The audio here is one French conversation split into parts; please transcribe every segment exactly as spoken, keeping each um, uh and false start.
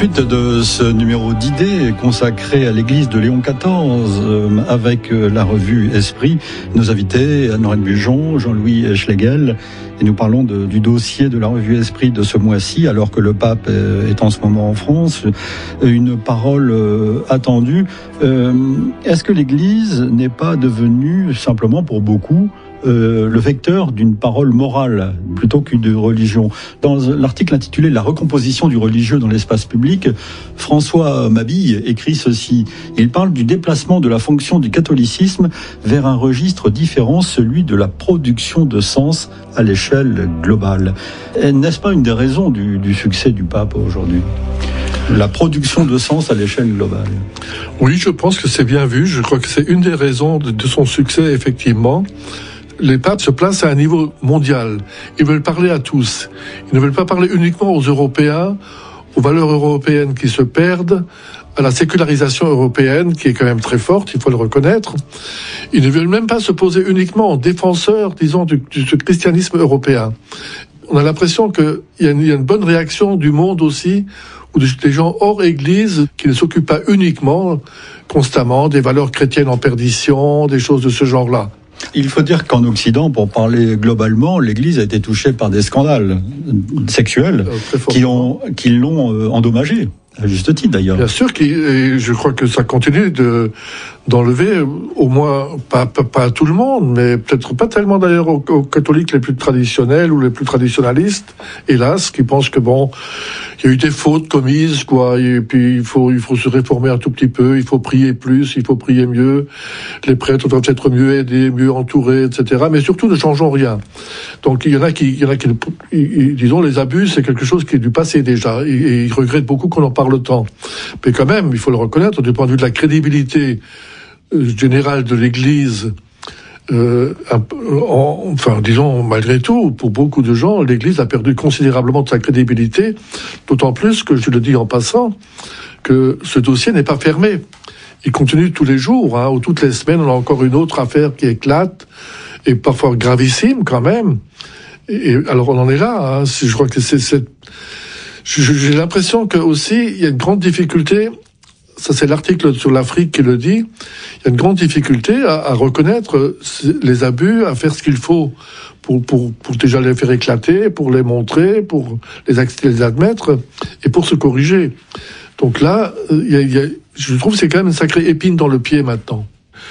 suite de ce numéro d'idées consacré à l'église de Léon quatorze, euh, avec euh, la revue Esprit, nos invités, Anne-Lorraine Bujon, Jean-Louis Schlegel, et nous parlons de, du dossier de la revue Esprit de ce mois-ci, alors que le pape euh, est en ce moment en France. Une parole euh, attendue. Euh, est-ce que l'église n'est pas devenue, simplement pour beaucoup, Euh, le vecteur d'une parole morale plutôt qu'une religion? Dans l'article intitulé « La recomposition du religieux dans l'espace public », François Mabille écrit ceci. Il parle du déplacement de la fonction du catholicisme vers un registre différent, celui de la production de sens à l'échelle globale. Et n'est-ce pas une des raisons du, du succès du pape aujourd'hui ? La production de sens à l'échelle globale. Oui, je pense que c'est bien vu. Je crois que c'est une des raisons de, de son succès, effectivement. Les papes se placent à un niveau mondial. Ils veulent parler à tous. Ils ne veulent pas parler uniquement aux Européens, aux valeurs européennes qui se perdent, à la sécularisation européenne qui est quand même très forte, il faut le reconnaître. Ils ne veulent même pas se poser uniquement en défenseurs, disons, du, du christianisme européen. On a l'impression qu'il y a une, il y a une bonne réaction du monde aussi, ou des gens hors Église qui ne s'occupent pas uniquement, constamment, des valeurs chrétiennes en perdition, des choses de ce genre-là. Il faut dire qu'en Occident, pour parler globalement, l'Église a été touchée par des scandales sexuels qui, ont, qui l'ont endommagée, à juste titre d'ailleurs. Bien sûr, et je crois que ça continue de, d'enlever, au moins, pas, pas, pas à tout le monde, mais peut-être pas tellement d'ailleurs aux, aux catholiques les plus traditionnels ou les plus traditionnalistes, hélas, qui pensent que bon, il y a eu des fautes commises, quoi, et puis il faut, il faut se réformer un tout petit peu, il faut prier plus, il faut prier mieux, les prêtres doivent être mieux aidés, mieux entourés, et cetera. Mais surtout, ne changeons rien. Donc, il y en a qui, il y en a qui, disons, les abus, c'est quelque chose qui est du passé déjà, et, et ils regrettent beaucoup qu'on en parle tant. Mais quand même, il faut le reconnaître, du point de vue de la crédibilité générale de l'Église, Euh, en, enfin, disons, malgré tout, pour beaucoup de gens, l'Église a perdu considérablement de sa crédibilité, d'autant plus que, je le dis en passant, que ce dossier n'est pas fermé. Il continue tous les jours, hein, ou toutes les semaines, on a encore une autre affaire qui éclate, et parfois gravissime quand même. Et, et alors on en est là, hein, je crois que c'est... c'est j'ai l'impression que aussi, il y a une grande difficulté. Ça, c'est l'article sur l'Afrique qui le dit. Il y a une grande difficulté à, à reconnaître les abus, à faire ce qu'il faut pour, pour, pour déjà les faire éclater, pour les montrer, pour les, les admettre et pour se corriger. Donc là, il y a, il y a, je trouve que c'est quand même une sacrée épine dans le pied maintenant.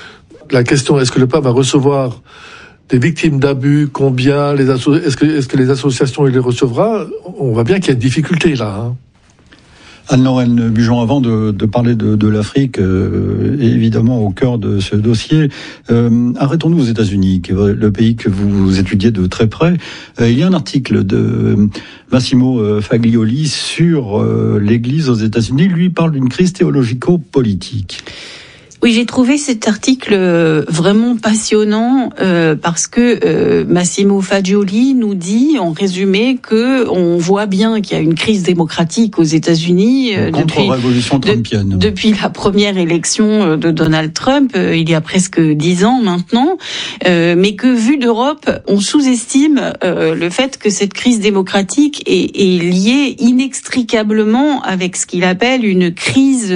La question, est-ce que le pape va recevoir des victimes d'abus, combien, les asso- est-ce que, est-ce que les associations, il les recevra? On voit bien qu'il y a une difficulté là, hein. Anne-Lorraine Bujon, avant de, de parler de, de l'Afrique, euh, évidemment au cœur de ce dossier, euh, arrêtons-nous aux États-Unis, qui est le pays que vous étudiez de très près. Euh, il y a un article de Massimo Faglioli sur euh, l'Église aux États-Unis. Lui parle d'une crise théologico-politique. Oui, j'ai trouvé cet article vraiment passionnant euh, parce que euh, Massimo Fagioli nous dit, en résumé, que on voit bien qu'il y a une crise démocratique aux États-Unis euh, depuis, de, depuis la première élection de Donald Trump, euh, il y a presque dix ans maintenant, euh, mais que vu d'Europe, on sous-estime euh, le fait que cette crise démocratique est, est liée inextricablement avec ce qu'il appelle une crise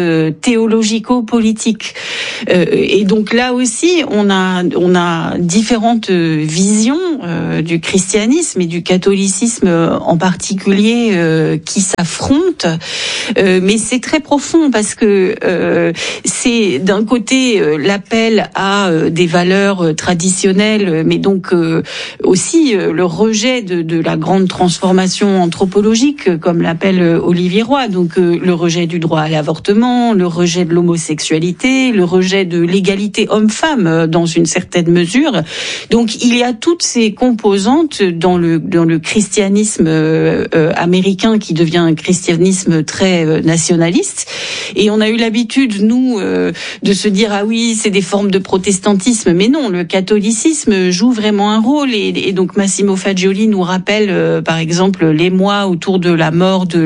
théologico-politique. Euh, et donc là aussi, on a on a différentes visions euh, du christianisme et du catholicisme en particulier euh, qui s'affrontent. Euh, mais c'est très profond parce que euh, c'est d'un côté euh, l'appel à euh, des valeurs traditionnelles, mais donc euh, aussi euh, le rejet de, de la grande transformation anthropologique, comme l'appelle Olivier Roy. Donc euh, le rejet du droit à l'avortement, le rejet de l'homosexualité, le rejet de l'égalité homme-femme dans une certaine mesure. Donc il y a toutes ces composantes dans le dans le christianisme euh, euh, américain qui devient un christianisme très euh, nationaliste. Et on a eu l'habitude, nous, euh, de se dire ah oui, c'est des formes de protestantisme, mais non, le catholicisme joue vraiment un rôle. Et, et donc Massimo Fagioli nous rappelle, euh, par exemple, l'émoi autour de la mort de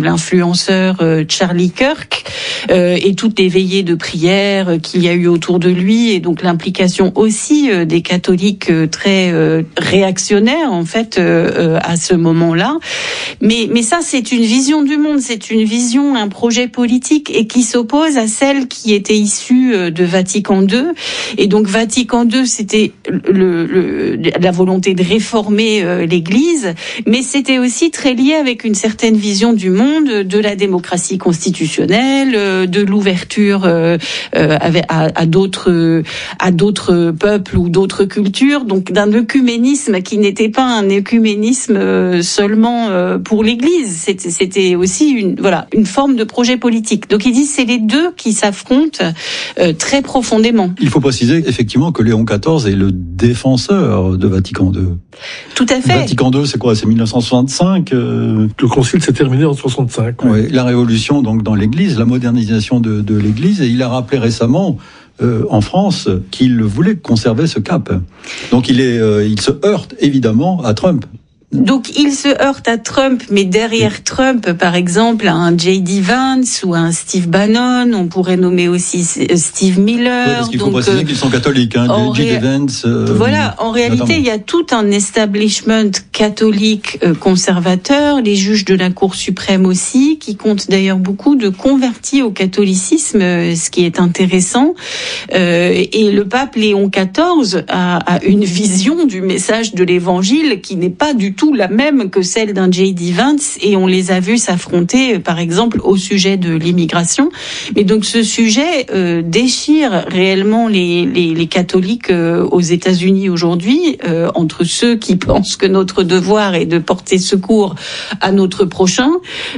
l'influenceur euh, Charlie Kirk euh, et toutes les veillées de prière euh, qu'il y a eu autour de lui, et donc l'implication aussi euh, des catholiques euh, très euh, réactionnaires en fait euh, euh, à ce moment-là. Mais mais ça c'est une vision du monde, c'est une vision, un projet politique, et qui s'oppose à celle qui était issue euh, de Vatican deux. Et donc Vatican deux, c'était le, le la volonté de réformer euh, l'Église, mais c'était aussi très lié avec une certaine vision du monde, de la démocratie constitutionnelle, euh, de l'ouverture euh, euh, à, à d'autres à d'autres peuples ou d'autres cultures, donc d'un œcuménisme qui n'était pas un œcuménisme euh, seulement euh, pour l'Église, c'était, c'était aussi une voilà une forme de projet politique. Donc ils disent c'est les deux qui s'affrontent euh, très profondément. Il faut préciser effectivement que Léon quatorze est le défenseur de Vatican deux. Tout à fait. Vatican deux, c'est quoi? C'est mille neuf cent soixante-cinq. Euh... Le concile s'est terminé en soixante-cinq. Ouais. Ouais, la révolution donc dans l'Église, la modernisation de, de l'Église, et il a rappelé récemment euh, en France qu'il voulait conserver ce cap. Donc il est, euh, il se heurte évidemment à Trump. Donc il se heurte à Trump, mais derrière Trump, par exemple, à un J D Vance ou à un Steve Bannon, on pourrait nommer aussi Steve Miller. Oui, parce qu'il faut donc, préciser qu'ils sont catholiques, hein, J D ré... Vance. Euh, voilà, en réalité, notamment. il y a tout un establishment catholique euh, conservateur, les juges de la Cour suprême aussi, qui comptent d'ailleurs beaucoup de convertis au catholicisme, euh, ce qui est intéressant. Euh, et le pape Léon quatorze a, a une vision du message de l'Évangile qui n'est pas du tout la même que celle d'un J D Vance, et on les a vus s'affronter, par exemple, au sujet de l'immigration. Mais donc ce sujet euh, déchire réellement les, les, les catholiques euh, aux États-Unis aujourd'hui, euh, entre ceux qui pensent que notre devoir est de porter secours à notre prochain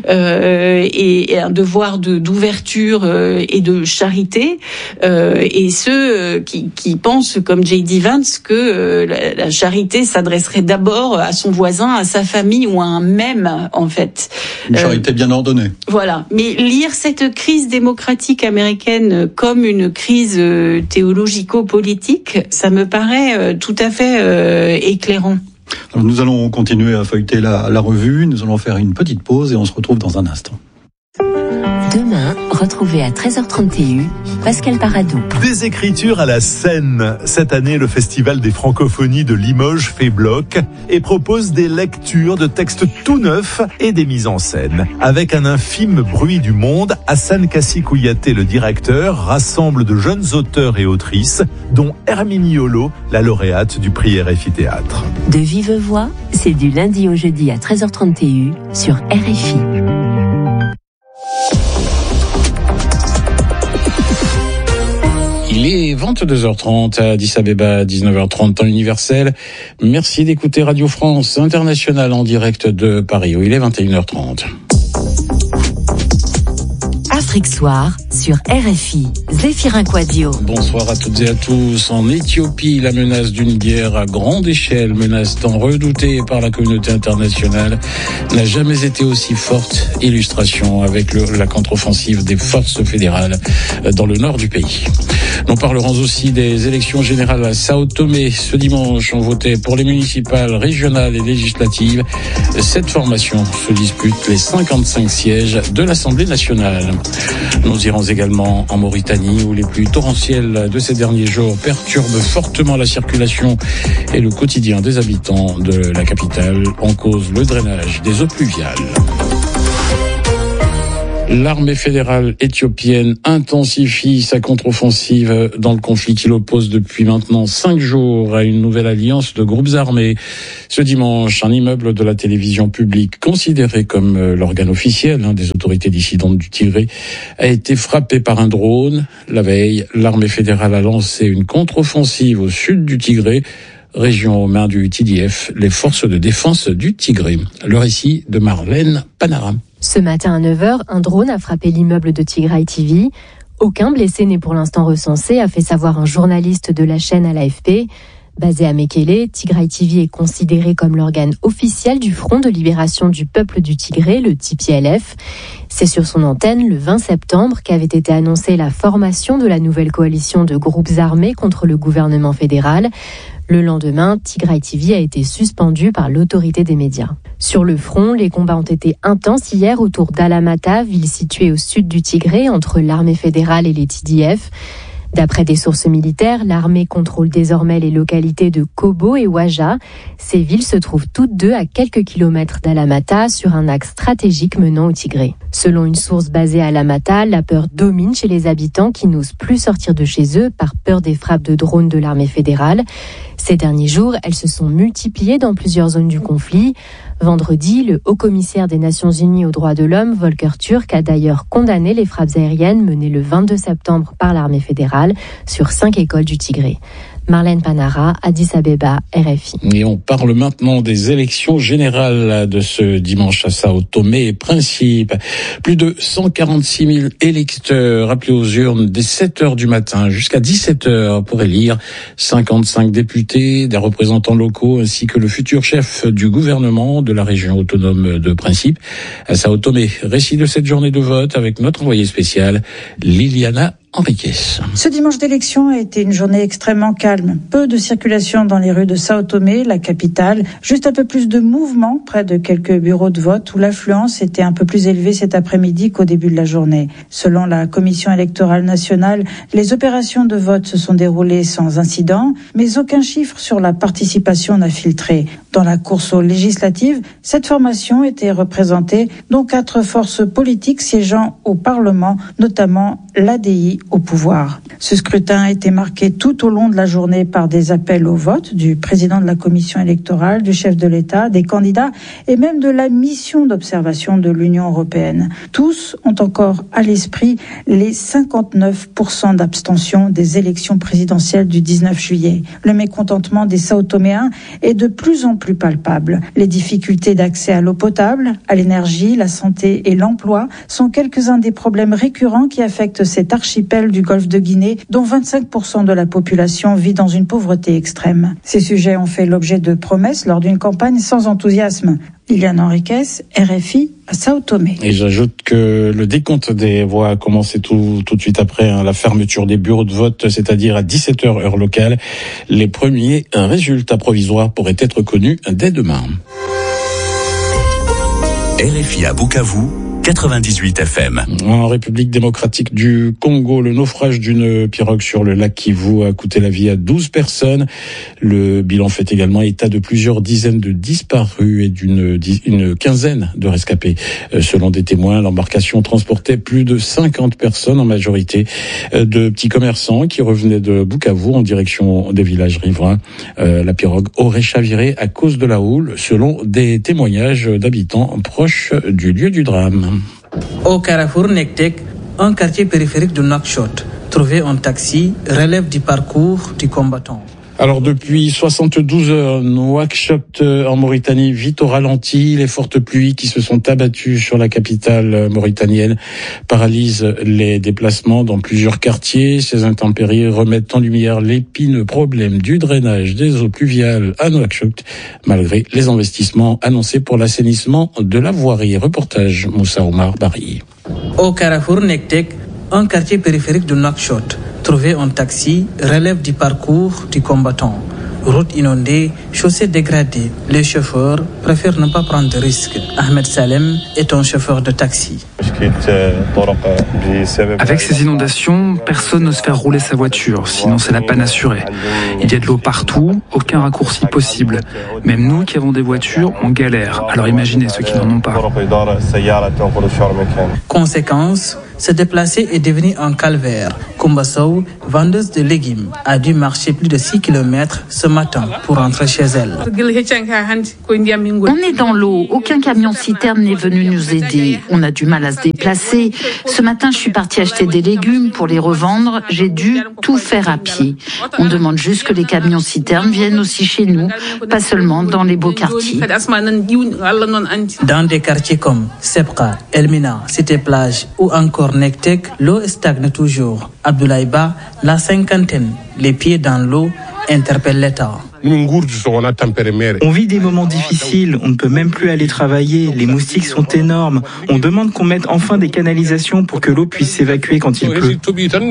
euh, et, et un devoir de, d'ouverture euh, et de charité, euh, et ceux qui, qui pensent, comme J D Vance, que euh, la, la charité s'adresserait d'abord à son voisin, à sa famille, ou à un même, en fait. Une charité euh, bien ordonnée. Voilà. Mais lire cette crise démocratique américaine comme une crise euh, théologico-politique, ça me paraît euh, tout à fait euh, éclairant. Alors, nous allons continuer à feuilleter la, la revue, nous allons faire une petite pause et on se retrouve dans un instant. Demain, retrouvez à treize heures trente Pascal Paradou. Des écritures à la scène. Cette année, le Festival des Francophonies de Limoges fait bloc et propose des lectures de textes tout neufs et des mises en scène. Avec un infime bruit du monde, Hassan Kassi Kouyaté, le directeur, rassemble de jeunes auteurs et autrices, dont Herminie Holo, la lauréate du prix R F I Théâtre. De vive voix, c'est du lundi au jeudi à treize heures trente sur R F I. Il est vingt-deux heures trente à Addis Abeba, dix-neuf heures trente temps universel. Merci d'écouter Radio France Internationale en direct de Paris, où il est vingt et une heures trente. Afrique Soir sur R F I. Zéphirin Quadio. Bonsoir à toutes et à tous. En Éthiopie, la menace d'une guerre à grande échelle, menace tant redoutée par la communauté internationale, n'a jamais été aussi forte. Illustration avec le, la contre-offensive des forces fédérales dans le nord du pays. Nous parlerons aussi des élections générales à Sao Tomé. Ce dimanche, on votait pour les municipales, régionales et législatives. Cette formation se dispute les cinquante-cinq sièges de l'Assemblée nationale. Nous irons également en Mauritanie, où les pluies torrentielles de ces derniers jours perturbent fortement la circulation et le quotidien des habitants de la capitale, en cause le drainage des eaux pluviales. L'armée fédérale éthiopienne intensifie sa contre-offensive dans le conflit qui l'oppose depuis maintenant cinq jours à une nouvelle alliance de groupes armés. Ce dimanche, un immeuble de la télévision publique, considéré comme l'organe officiel hein, des autorités dissidentes du Tigré, a été frappé par un drone. La veille, l'armée fédérale a lancé une contre-offensive au sud du Tigré, région aux mains du T D F, les forces de défense du Tigré. Le récit de Marlène Panara. Ce matin à neuf heures, un drone a frappé l'immeuble de Tigray T V. Aucun blessé n'est pour l'instant recensé, a fait savoir un journaliste de la chaîne à l'A F P. Basé à Mekele, Tigray T V est considéré comme l'organe officiel du Front de libération du peuple du Tigré, le T P L F. C'est sur son antenne, le vingt septembre, qu'avait été annoncée la formation de la nouvelle coalition de groupes armés contre le gouvernement fédéral. Le lendemain, Tigray T V a été suspendu par l'autorité des médias. Sur le front, les combats ont été intenses hier autour d'Alamata, ville située au sud du Tigré, entre l'armée fédérale et les T D F. D'après des sources militaires, l'armée contrôle désormais les localités de Kobo et Waja. Ces villes se trouvent toutes deux à quelques kilomètres d'Alamata, sur un axe stratégique menant au Tigré. Selon une source basée à Alamata, la peur domine chez les habitants qui n'osent plus sortir de chez eux par peur des frappes de drones de l'armée fédérale. Ces derniers jours, elles se sont multipliées dans plusieurs zones du conflit. Vendredi, le haut-commissaire des Nations Unies aux droits de l'homme, Volker Turk, a d'ailleurs condamné les frappes aériennes menées le vingt-deux septembre par l'armée fédérale sur cinq écoles du Tigré. Marlène Panara, Addis Abeba, R F I. Et on parle maintenant des élections générales de ce dimanche à Sao Tomé et Principe. Plus de cent quarante-six mille électeurs appelés aux urnes dès sept heures du matin jusqu'à dix-sept heures pour élire cinquante-cinq députés, des représentants locaux ainsi que le futur chef du gouvernement de la région autonome de Principe à Sao Tomé. Récit de cette journée de vote avec notre envoyé spécial Liliana Enriquez. Ce dimanche d'élection a été une journée extrêmement calme. Peu de circulation dans les rues de Sao Tomé, la capitale. Juste un peu plus de mouvement près de quelques bureaux de vote où l'affluence était un peu plus élevée cet après-midi qu'au début de la journée. Selon la Commission électorale nationale, les opérations de vote se sont déroulées sans incident, mais aucun chiffre sur la participation n'a filtré. Dans la course aux législatives, cette formation était représentée, dont quatre forces politiques siégeant au Parlement, notamment l'A D I au pouvoir. Ce scrutin a été marqué tout au long de la journée par des appels au vote du président de la commission électorale, du chef de l'État, des candidats et même de la mission d'observation de l'Union européenne. Tous ont encore à l'esprit les cinquante-neuf pour cent d'abstention des élections présidentielles du dix-neuf juillet. Le mécontentement des Sao-Toméens est de plus en plus palpable. Les difficultés d'accès à l'eau potable, à l'énergie, la santé et l'emploi sont quelques-uns des problèmes récurrents qui affectent cet archipel du golfe de Guinée, dont vingt-cinq pour cent de la population vit dans une pauvreté extrême. Ces sujets ont fait l'objet de promesses lors d'une campagne sans enthousiasme. Liliane Enriquez, R F I, à Sao Tomé. Et j'ajoute que le décompte des voix a commencé tout, tout de suite après hein, la fermeture des bureaux de vote, c'est-à-dire à dix-sept heures heure locale. Les premiers résultats provisoires pourraient être connus dès demain. R F I à Bukavu, quatre-vingt-dix-huit F M. En République démocratique du Congo, le naufrage d'une pirogue sur le lac Kivu a coûté la vie à douze personnes. Le bilan fait également état de plusieurs dizaines de disparus et d'une une quinzaine de rescapés. Selon des témoins, l'embarcation transportait plus de cinquante personnes, en majorité de petits commerçants qui revenaient de Bukavu en direction des villages riverains. La pirogue aurait chaviré à cause de la houle, selon des témoignages d'habitants proches du lieu du drame. Au carrefour Nektek, un quartier périphérique de Nouakchott, trouver un taxi relève du parcours du combattant. Alors depuis soixante-douze heures, Nouakchott en Mauritanie vit au ralenti. Les fortes pluies qui se sont abattues sur la capitale mauritanienne paralysent les déplacements dans plusieurs quartiers. Ces intempéries remettent en lumière l'épineux problème du drainage des eaux pluviales à Nouakchott, malgré les investissements annoncés pour l'assainissement de la voirie. Reportage Moussa Omar Bari. Au carrefour Nektek, un quartier périphérique de Nouakchott, trouver un taxi relève du parcours du combattant. Route inondée, chaussée dégradée. Les chauffeurs préfèrent ne pas prendre de risques. Ahmed Salem est un chauffeur de taxi. Avec ces inondations, personne n'ose faire rouler sa voiture, sinon c'est la panne assurée. Il y a de l'eau partout, aucun raccourci possible. Même nous qui avons des voitures, on galère. Alors imaginez ceux qui n'en ont pas. Conséquence, se déplacer est devenu un calvaire. Kumbasow, vendeuse de légumes, a dû marcher plus de six kilomètres ce matin pour rentrer chez elle. On est dans l'eau, aucun camion-citerne n'est venu nous aider. On a du mal à se déplacer. Ce matin, je suis partie acheter des légumes pour les revendre. J'ai dû tout faire à pied. On demande juste que les camions-citernes viennent aussi chez nous, pas seulement dans les beaux quartiers. Dans des quartiers comme Sepka, Elmina, Cité-Plage ou encore Nektek, l'eau stagne toujours. Abdoulaye Ba, la cinquantaine, les pieds dans l'eau, interpelle l'État. On vit des moments difficiles, on ne peut même plus aller travailler, les moustiques sont énormes. On demande qu'on mette enfin des canalisations pour que l'eau puisse s'évacuer quand il pleut.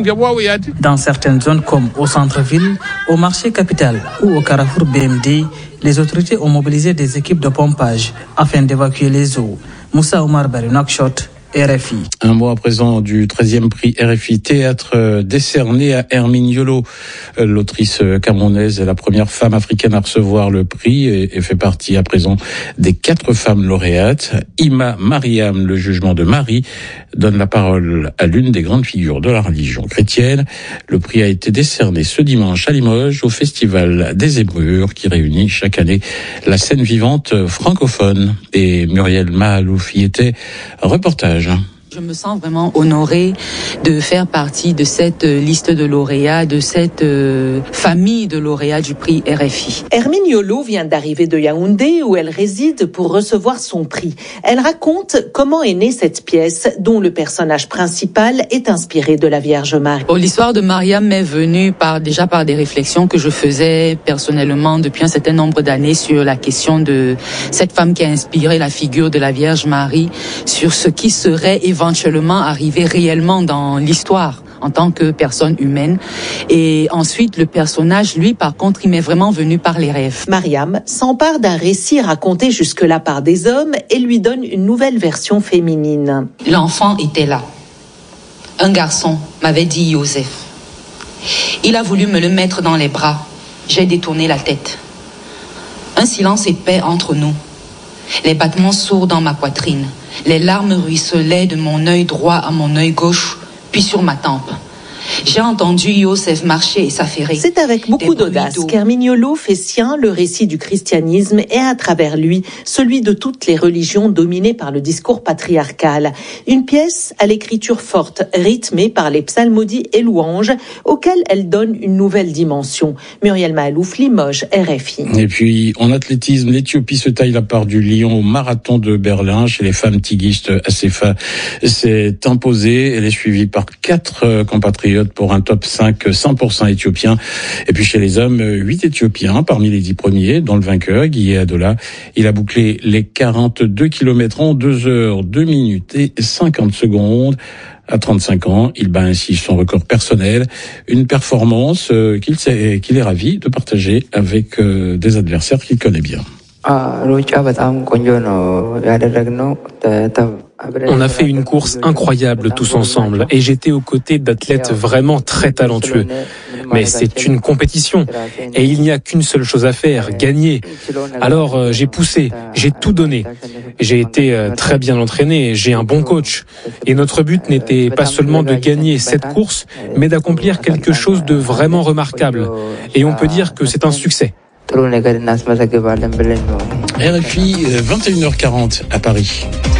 Dans certaines zones comme au centre-ville, au marché capital ou au carrefour B M D, les autorités ont mobilisé des équipes de pompage afin d'évacuer les eaux. Moussa Omar Bari, Nouakchott, R F I. Un mot à présent du treizième prix R F I Théâtre décerné à Hermine Yolo. L'autrice camerounaise est la première femme africaine à recevoir le prix et fait partie à présent des quatre femmes lauréates. Ima Mariam, le jugement de Marie, donne la parole à l'une des grandes figures de la religion chrétienne. Le prix a été décerné ce dimanche à Limoges au Festival des Zébrures qui réunit chaque année la scène vivante francophone. Et Muriel Mahalouf y était. Reportage. Je me sens vraiment honorée de faire partie de cette liste de lauréats, de cette euh, famille de lauréats du prix R F I. Hermine Yolo vient d'arriver de Yaoundé où elle réside pour recevoir son prix. Elle raconte comment est née cette pièce dont le personnage principal est inspiré de la Vierge Marie. Oh, l'histoire de Mariam m'est venue par, déjà par des réflexions que je faisais personnellement depuis un certain nombre d'années sur la question de cette femme qui a inspiré la figure de la Vierge Marie, sur ce qui serait éventuellement éventuellement arriver réellement dans l'histoire en tant que personne humaine. Et ensuite, le personnage, lui, par contre, il m'est vraiment venu par les rêves. Mariam s'empare d'un récit raconté jusque-là par des hommes et lui donne une nouvelle version féminine. L'enfant était là. Un garçon m'avait dit Joseph. Il a voulu me le mettre dans les bras. J'ai détourné la tête. Un silence épais entre nous. Les battements sourds dans ma poitrine. Les larmes ruisselaient de mon œil droit à mon œil gauche, puis sur ma tempe. J'ai entendu Yosef marcher et s'affairer. C'est avec beaucoup d'audace qu'Hermine Yolo fait sien le récit du christianisme et à travers lui, celui de toutes les religions dominées par le discours patriarcal. Une pièce à l'écriture forte, rythmée par les psalmodies et louanges, auxquelles elle donne une nouvelle dimension. Muriel Mahalouf, Limoges, R F I. Et puis, en athlétisme, l'Éthiopie se taille la part du lion au marathon de Berlin. Chez les femmes tiguistes, Assefa s'est imposée. Elle est suivie par quatre compatriotes pour un top cinq cent pour cent éthiopien. Et puis chez les hommes, huit Éthiopiens parmi les dix premiers, dont le vainqueur, Guy Adola. Il a bouclé les quarante-deux kilomètres en deux heures, deux minutes et cinquante secondes. À trente-cinq ans, il bat ainsi son record personnel. Une performance euh, qu'il, sait, qu'il est ravi de partager avec euh, des adversaires qu'il connaît bien. On a fait une course incroyable tous ensemble et j'étais aux côtés d'athlètes vraiment très talentueux. Mais c'est une compétition et il n'y a qu'une seule chose à faire, gagner. Alors euh, j'ai poussé, j'ai tout donné. J'ai été euh, très bien entraîné, j'ai un bon coach. Et notre but n'était pas seulement de gagner cette course, mais d'accomplir quelque chose de vraiment remarquable. Et on peut dire que c'est un succès. R F I, vingt et une heures quarante à Paris.